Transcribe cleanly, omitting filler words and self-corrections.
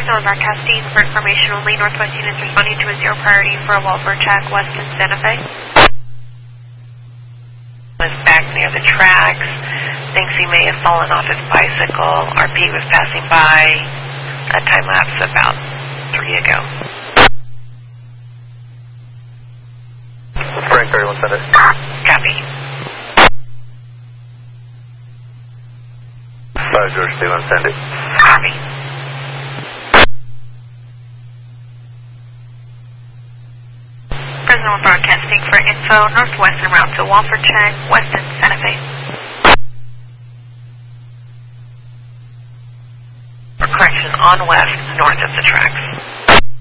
Presently broadcasting for information only. Northwest units responding to a zero priority for a welfare check west in Santa Fe. Was back near the tracks. Thinks he may have fallen off his bicycle. RP was passing by. A time lapse about 3 ago. Frank 31 Sunday. Copy. George 31 Sunday. Copy. Presently broadcasting for info. Northwest en route to welfare check west in Santa Fe. Correction, on west, north of the tracks.